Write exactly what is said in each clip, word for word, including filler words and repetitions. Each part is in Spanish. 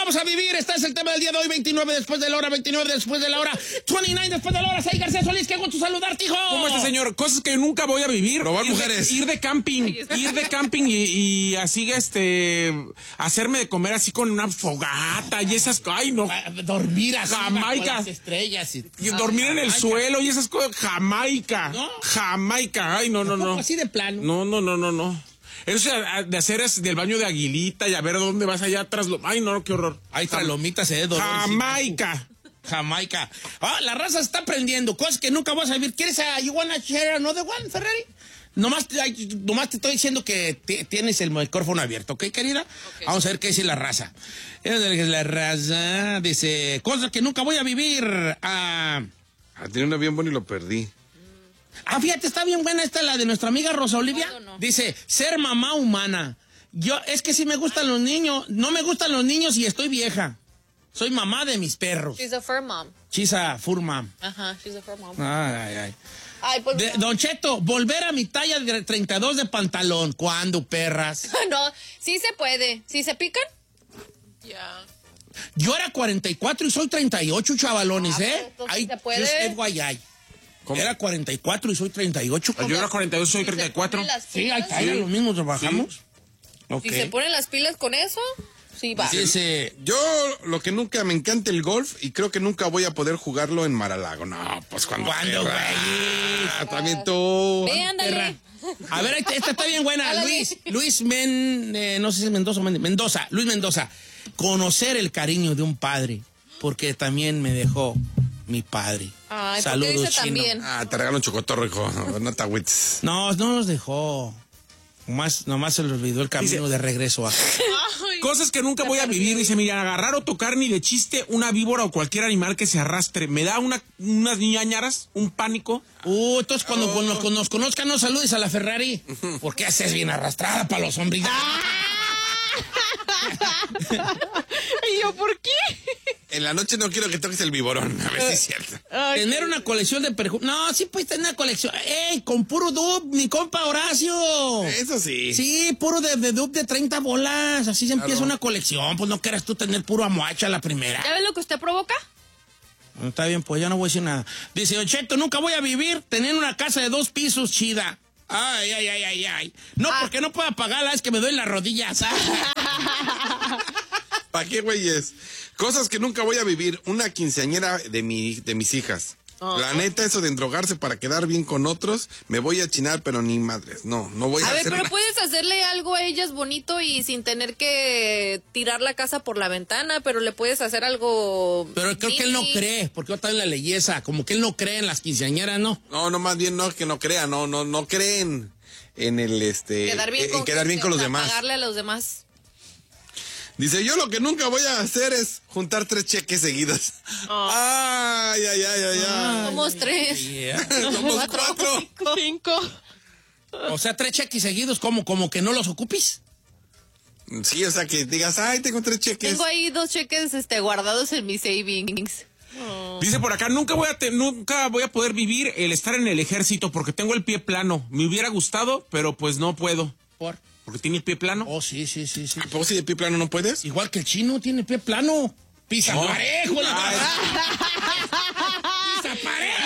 vamos a vivir? Este es el tema del día de hoy, veintinueve después de la hora, veintinueve después de la hora, veintinueve después de la hora. Soy García Solís, qué gusto saludarte, hijo. ¿Cómo está, señor? Cosas que nunca voy a vivir. Robar ir mujeres. De, ir de camping, ir de camping y, y así, este, hacerme de comer así con una fogata y esas cosas. Ay, no. Dormir así Jamaica. con las estrellas. Y, Y dormir en el Jamaica. suelo y esas cosas. Jamaica. ¿No? Jamaica. Ay, no, no, no. Así de plano. No, no, no, no, no. Eso de hacer es del baño de aguilita y a ver dónde vas allá atrás. Lo... Ay, no, qué horror. Hay tralomitas, eh, dolor. Jamaica. Jamaica. Ah, la raza está aprendiendo cosas que nunca vas a vivir. ¿Quieres a you wanna share another one, Ferrari? Nomás, ay, nomás te estoy diciendo que t- tienes el micrófono abierto, ¿ok, querida? Okay. Vamos a ver qué dice la raza. La raza dice, cosas que nunca voy a vivir. Ah, ah tiene un avión bueno y lo perdí. ah, fíjate, está bien buena esta, la de nuestra amiga Rosa Olivia. No, no. Dice, ser mamá humana. Yo, es que sí me gustan los niños. No me gustan los niños y estoy vieja. Soy mamá de mis perros. She's a fur mom. She's a fur mom. Ajá, she's a fur mom. Ay, ay, ay. Ay, pues, de, Don Cheto, volver a mi talla de treinta y dos de pantalón. ¿Cuándo, perras? No, sí se puede. ¿Sí se pican? Ya. Yeah. Yo era cuarenta y cuatro y soy treinta y ocho, chavalones, ah, ¿eh? Ay, se puede. ¿Cómo? Era cuarenta y cuatro y soy treinta y ocho. Yo era cuarenta y dos y soy treinta y cuatro. Sí, ahí está, sí. Lo mismo trabajamos. Sí. Okay. ¿Y se ponen las pilas con eso? Sí, va. Dice, yo lo que nunca me encanta el golf y creo que nunca voy a poder jugarlo en Mar-a-Lago. No, pues cuando. ¿Cuándo, güey? Ah, también tú. Ve, ándale. A ver, esta está bien buena. Luis, Luis Men, eh, no sé si es Mendoza, Mendoza, Luis Mendoza. Conocer el cariño de un padre, porque también me dejó mi padre. Ay, saludos, dice Chino. También. Ah, te regalo un chocotorro, hijo. No te agüites. No, no nos dejó. Nomás, nomás se le olvidó el camino dice, de regreso a... Ay, cosas que nunca voy a vivir. Dice, mira, agarrar o tocar ni de chiste una víbora o cualquier animal que se arrastre. Me da una, unas ñañaras, un pánico. Uh, entonces cuando oh. nos, nos conozcan, no saludes a la Ferrari. ¿Por qué haces bien arrastrada para los hombres? ¿Y yo por qué? En la noche no quiero que toques el viborón, a ver si es cierto. Ay, tener una colección de perfumes. No, sí puedes tener una colección. ¡Ey! Con puro dub, mi compa Horacio. Eso sí. Sí, puro de, de dub de treinta bolas. Así se empieza claro. una colección. Pues no quieras tú tener puro amoacha la primera. ¿Ya ves lo que usted provoca? No, está bien, pues ya no voy a decir nada. Dice, Ocheto, nunca voy a vivir teniendo una casa de dos pisos chida. Ay, ay, ay, ay, ay. No, ah. porque no puedo pagarla, es que me duelen las rodillas. ¿Para qué, güeyes? Cosas que nunca voy a vivir. Una quinceañera de, mi, de mis hijas. Oh. La neta, eso de endrogarse para quedar bien con otros, me voy a chinar, pero ni madres. No, no voy a, a hacer ver, pero una... puedes hacerle algo a ellas bonito y sin tener que tirar la casa por la ventana, pero le puedes hacer algo... Pero creo mini. que él no cree, porque está en la leyesa. Como que él no cree en las quinceañeras, ¿no? No, no, más bien no, que no crea, no, no, no creen en el, este... Quedar bien, en con, quedar bien con los demás. Pagarle a los demás. Dice, yo lo que nunca voy a hacer es juntar tres cheques seguidos. Oh. Ay, ay, ay, ay, ay. Somos tres. Yeah. Somos cuatro. Cinco. Cinco. O sea, tres cheques seguidos, ¿cómo? ¿Como que no los ocupes? Sí, o sea, que digas, ay, tengo tres cheques. Tengo ahí dos cheques este, guardados en mis savings. Oh. Dice por acá, nunca voy a te, nunca voy a poder vivir el estar en el ejército porque tengo el pie plano. Me hubiera gustado, pero pues no puedo. ¿Por? Porque tiene el pie plano. Oh, sí, sí, sí, sí. ¿A poco si de pie plano no puedes? Igual que el chino tiene pie plano. Pisa no. parejo. La Pisa parejo.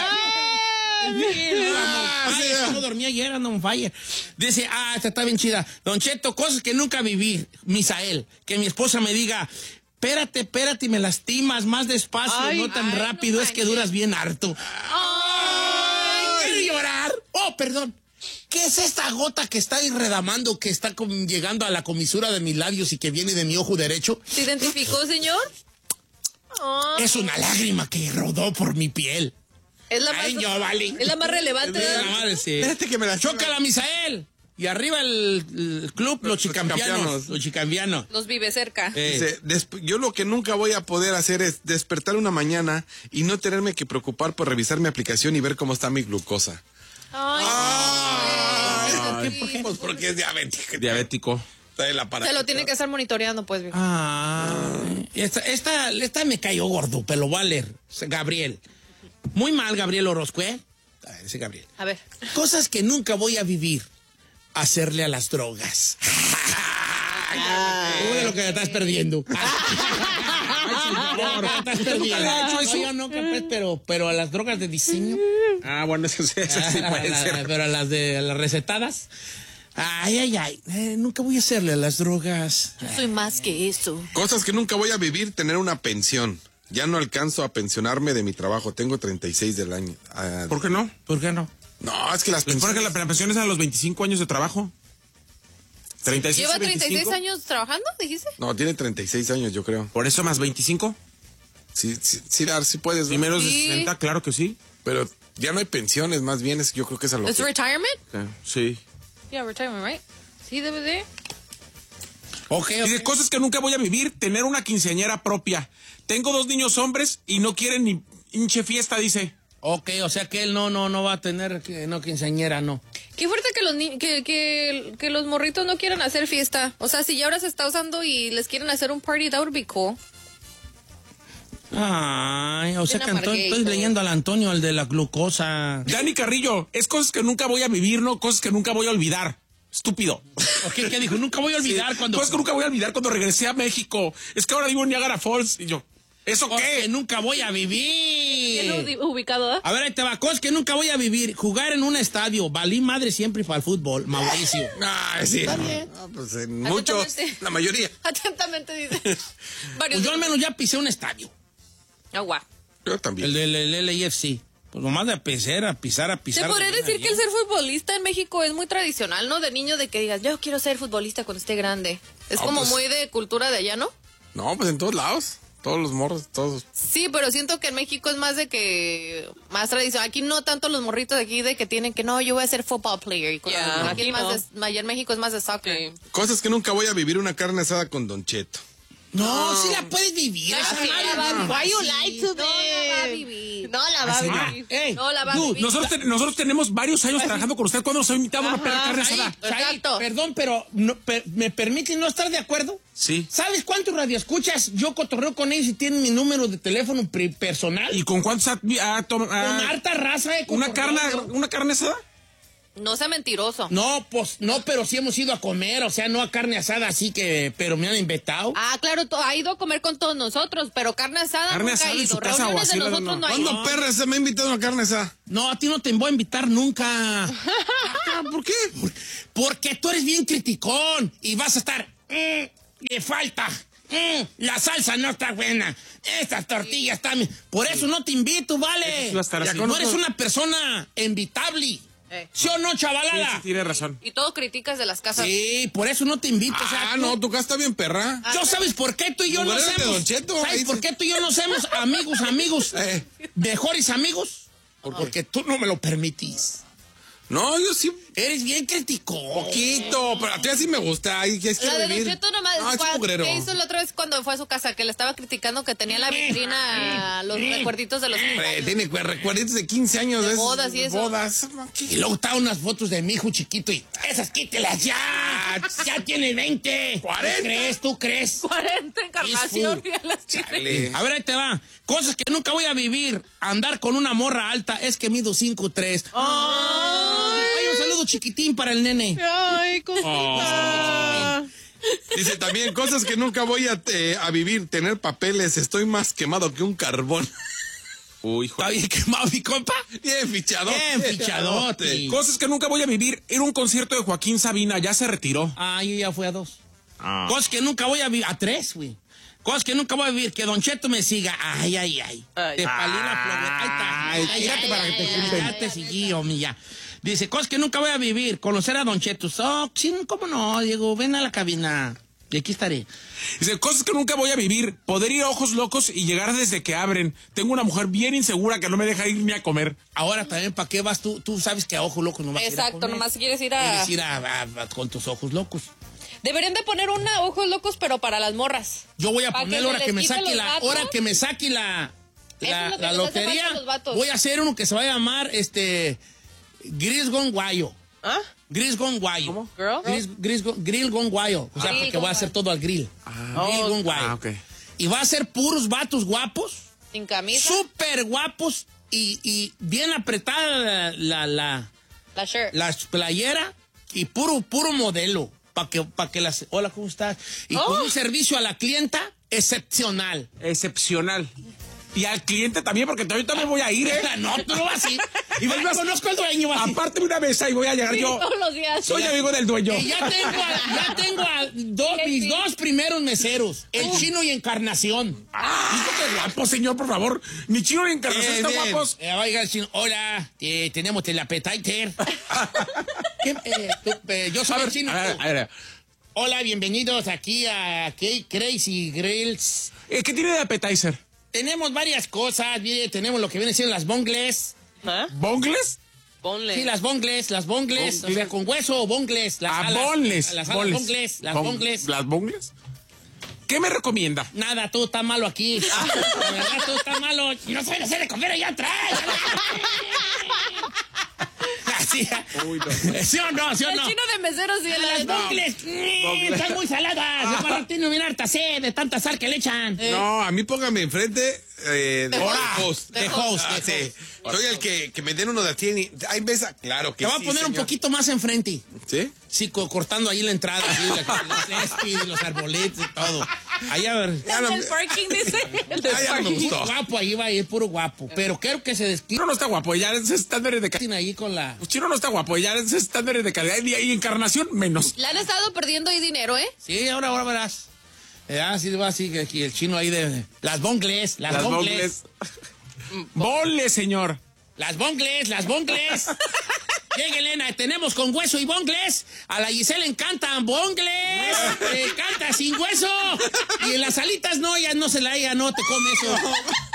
Ay, no dormí ayer, ando on fire. Dice, ah, esta está bien chida. Don Cheto, cosas que nunca viví. Misael, que mi esposa me diga, espérate, espérate, y me lastimas más despacio, ay, no tan ay, rápido, no es que duras bien harto. Ay, quiero llorar. Oh, perdón. ¿Qué es esta gota que está irredamando, que está con, llegando a la comisura de mis labios y que viene de mi ojo derecho? ¿Se identificó, señor? Oh. Es una lágrima que rodó por mi piel. Es la más, Ay, yo, vale. Es la más relevante. Es la madre, sí. Espérate que me la Chócala, Misael. Y arriba el, el club, los, los chicampianos. Los chicampianos. Los vive cerca. Eh. Dice, yo lo que nunca voy a poder hacer es despertar una mañana y no tenerme que preocupar por revisar mi aplicación y ver cómo está mi glucosa. Ay, ay, ay, ¿por qué? Pues porque es diabético. Diabético. Se lo tiene que estar monitoreando, pues. Ah, esta, esta, esta me cayó gordo, pero lo voy a leer. Gabriel. Muy mal, Gabriel Orozco, ¿eh? Ese Gabriel. A ver. Cosas que nunca voy a vivir. Hacerle a las drogas. Uy, lo que te estás perdiendo. Estás perdida. le he hecho eso. No, yo nunca, pues, pero, pero a las drogas de diseño. Ah, bueno, eso, eso sí puede La- ser. Pero a las de a las recetadas. Ay, ay, ay. Eh, nunca voy a hacerle a las drogas. Yo soy más que eso. Cosas que nunca voy a vivir, tener una pensión. Ya no alcanzo a pensionarme de mi trabajo. Tengo treinta y seis del año. Ah, ¿Por qué no? ¿Por qué no? no, es que las Se supone pensiones... que la pensión es a los veinticinco años de trabajo. treinta y seis ¿Lleva y treinta y seis veinticinco. años trabajando, dijiste? No, tiene treinta y seis años, yo creo. Por eso más veinticinco. Sí, sí, sí, Dar, sí puedes. ¿no? Primero de Sí. sesenta, claro que sí. Pero ya no hay pensiones, más bien es, yo creo que es a lo ¿Es que... retirement? Sí. Yeah, retirement, right? Sí, debe de. Ok, ok. Dice, cosas que nunca voy a vivir, tener una quinceañera propia. Tengo dos niños hombres y no quieren ni hinche fiesta, dice. Ok, o sea que él no, no, no va a tener, que, no, quinceañera, no. Qué fuerte que los ni que, que, que los morritos no quieran hacer fiesta. O sea, si ya ahora se está usando y les quieren hacer un party, that would be cool. Ay, o sea Bien que Antonio, amarguito. estoy leyendo al Antonio, el de la glucosa. Dani Carrillo, es cosas que nunca voy a vivir, no cosas que nunca voy a olvidar. Estúpido. Ok, ¿qué dijo? Nunca voy a olvidar Sí, cuando... Cosas que nunca voy a olvidar cuando regresé a México. Es que ahora vivo en Niagara Falls. Y yo, ¿eso Cosas que qué? nunca voy a Bien vivir. ubi- ubicado, ¿eh? A ver, ahí te va. Cosas que nunca voy a vivir. Jugar en un estadio. Valí madre siempre para el fútbol. Mauricio. Ah, sí. Está bien. No, pues en muchos, Atentamente. la mayoría. Atentamente dice. Varios. Pues yo al menos ya pisé un estadio. Ah, guau. Yo también. El del el L A F C. Pues nomás de pisar, a pisar, a Se pisar. podría de decir bien que el ser futbolista en México es muy tradicional, ¿no? De niño, de que digas, yo quiero ser futbolista cuando esté grande. Es No, como pues- muy de cultura de allá, ¿no? No, pues en todos lados. Todos los morros, todos. Sí, pero siento que en México es más de que, más tradicional. Aquí no tanto los morritos de aquí de que tienen que, no, yo voy a ser football player. Y cosas Ya, así. aquí Aquí es no. más de- allá en México es más de soccer. Sí. Cosas que nunca voy a vivir, una carne asada con Don Cheto. No, sí la puedes vivir. esa sí madre, la va a no. vivir. Why you Sí. lie to No la va a me? vivir. No la va a Ah, vivir. ey, No la va a dude, vivir. Nosotros, te- nosotros tenemos varios años trabajando con usted. ¿Cuándo nos ha invitado a una Ajá, carne Said, asada? Said, Exacto. perdón, pero no, per- ¿me permiten no estar de acuerdo? Sí. ¿Sabes cuántos radioescuchas yo cotorreo con ellos y tienen mi número de teléfono pri- personal? ¿Y con cuántos ha, ha tom- Con ha- harta raza de una cotorreo. carne, una carne asada? No sea mentiroso. No, pues no, pero sí hemos ido a comer, o sea, no a carne asada, así que, pero me han invitado. Ah, claro, to- ha ido a comer con todos nosotros, pero carne asada Carne nunca asada ha en ido. su casa o Reuniones así, de no, nosotros no. no, ha ¿Cuándo ido. perra se me ha invitado a una carne asada? No, a ti no te voy a invitar nunca. Ah, ¿por qué? Porque tú eres bien criticón y vas a estar. "Mm, le falta. Mm, la salsa no está buena. Estas tortillas están. Por eso no te invito, vale. Sí va a estar Ya así. no eres una persona invitable. Eh. ¿Sí o no, Sí, chavalada? sí, tiene razón. Y todo criticas de las casas. Sí, por eso no te invito. o sea, Ah, tú- no, tu casa está bien perra. ¿Yo sabes por qué tú y yo no Mujeres de somos? Don Cheto, ¿Sabes ahí por sí. qué tú y yo no somos amigos, amigos? Eh. ¿Mejores amigos? Porque tú no me lo permitís. No, yo sí. Eres bien criticón. Poquito, pero a ti así me gusta. Ay, ¿qué es La que de vivir? Don Cheto nomás, Ah, es cuando- mugrero. ¿qué hizo la otra vez cuando fue a su casa? Que le estaba criticando que tenía en la vitrina los recuerditos de los Hombre, tiene cu- recuerditos de quince años. De esos, bodas y eso. Bodas. Y luego estaban unas fotos de mi hijo chiquito y esas quítelas ya. Ya tiene veinte. cuarenta. ¿Tú crees? ¿Tú crees? cuarenta encarnación. Peaceful. y a las Chale. A ver, ahí te va. Cosas que nunca voy a vivir. Andar con una morra alta es que mido cinco tres. Ay, un saludo chiquitín para el nene. Ay, cosita. Dice también cosas que nunca voy a, eh, a vivir. Tener papeles. Estoy más quemado que un carbón. Uy, hijo. Está bien quemado, mi compa. Bien fichado. Bien fichadote. Cosas que nunca voy a vivir. Ir a un concierto de Joaquín Sabina, ya se retiró. Ah, yo ya fui a dos. Ah. Cosas que nunca voy a vivir. A tres, güey. Cosas que nunca voy a vivir. Que Don Cheto me siga. Ay, ay, ay. Ay. Te palí la flor. Ahí está. Ay, Ay, tírate ay, para ay, que te ay, junten. Ya te seguí, homie, ya. Dice, cosas que nunca voy a vivir. Conocer a Don Cheto. Oh, sí, ¿cómo no, Diego? Ven a la cabina. Y aquí estaré. Dice, cosas que nunca voy a vivir. Poder ir a Ojos Locos y llegar desde que abren. Tengo una mujer bien insegura que no me deja ir ni a comer. Ahora también, ¿para qué vas tú? Tú sabes que a ojos locos no vas a ir a Exacto, comer. nomás quieres ir a... Quieres ir a, a- a- con tus ojos locos. Deberían de poner una ojos locos, pero para las morras. Yo voy a Pa' poner que ahora se que les me quite saque los la vatos. hora que me saque la Eso la, es lo que la les hace falta lotería. a los vatos. Voy a hacer uno que se va a llamar este Gris Gone Guayo. ¿Ah? Gris Gone Guayo. ¿Cómo? Girl? Gris, gris Gone- grill Gone Guayo. O sea, Grill porque Gone voy a hacer Guayo. todo al grill. Grill Oh, Gone Guayo. ah, ok. Y va a ser puros vatos guapos, Sin camisa. súper guapos y, y bien apretada la, la, la, La shirt. la playera y puro, puro modelo. para que, pa que las... Hola, ¿cómo estás? Y Oh. con un servicio a la clienta excepcional. Excepcional. Y al cliente también, porque yo también voy a ir, ¿eh? No, tú no vas a ir. Y vas, vas, conozco al dueño. Vas a ir. Aparte de una mesa y voy a llegar Sí, yo. todos los días. Soy amigo del dueño. Y ya tengo a, ya tengo a dos, Sí, mis sí. dos primeros meseros, el Chino y Encarnación. ¡Ah! Hijo, qué guapo, señor, por favor. Ni Chino ni Encarnación Bien, están bien. guapos. Eh, oiga, el Chino, hola, eh, tenemos el appetizer. ¿Qué, eh, tú, eh, yo soy A ver, el Chino. a ver, a ver. Hola, bienvenidos aquí a K- Crazy Grills. Eh, ¿Qué tiene de appetizer? Tenemos varias cosas, mire, tenemos lo que viene siendo las bongles. ¿Ah? ¿Bongles? Ponle. Sí, las bongles, las bongles, o sea, con hueso o bongles. Las Ah, alas, bonles. Las alas bonles. bongles, las Bon- bongles. ¿Las bongles? ¿Qué me recomienda? Nada, todo está malo aquí. La verdad, todo está malo. Y no saben hacer de comer allá atrás. Así, ¿sí o no? ¿Sí o El no? chino de meseros y Ah, el las bongles, mm, están muy saladas. El barrio tiene bien harta sed de tanta sal que le echan. No, a mí póngame enfrente eh, de Ahora, host. de host, Ah, de sí. host. Soy el que, que me den uno de así. y- ¿Hay mesa? Claro que Te voy sí, a poner un señor. poquito más enfrente. ¿Sí? Sí, co- cortando ahí la entrada, así, la, la césped, los arbolitos y todo. Ahí a ver. Ya no El me- parking, dice. El del Ah, ya no me parking. gustó. Puro guapo, ahí va a ir puro guapo. Pero quiero que se desquiten Chino no está guapo, ya es estándares de calidad. ahí con la... Pues Chino no está guapo, ya es estándares de calidad. Y, y Encarnación, menos. Le han estado perdiendo ahí dinero, ¿eh? Sí, ahora, ahora verás. Eh, ah, sí, va así, que aquí el Chino ahí de... Las bongles, las, Las bongles. bongles. Bonles, señor. Las bongles, las bongles. Llega Elena, tenemos con hueso y bongles. A la Giselle le encantan bongles. Le encanta sin hueso. Y en las alitas no, ella no se la ella no te come eso.